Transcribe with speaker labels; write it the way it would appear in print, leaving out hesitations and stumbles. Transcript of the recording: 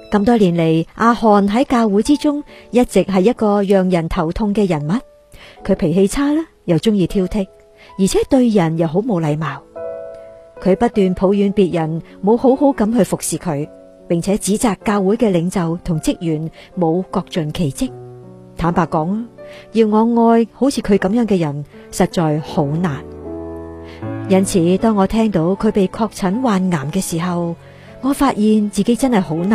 Speaker 1: 咁多年嚟，阿漢喺教會之中一直係一個讓人頭痛嘅人物。佢脾氣差啦，又中意挑剔，而且對人又好冇禮貌。佢不斷抱怨別人冇好好咁去服侍佢，並且指責教會嘅領袖同職員冇各盡其職。坦白講啊，要我愛好似佢咁樣嘅人，實在好難。因此，當我聽到佢被確診患癌嘅時候，我發現自己真係好難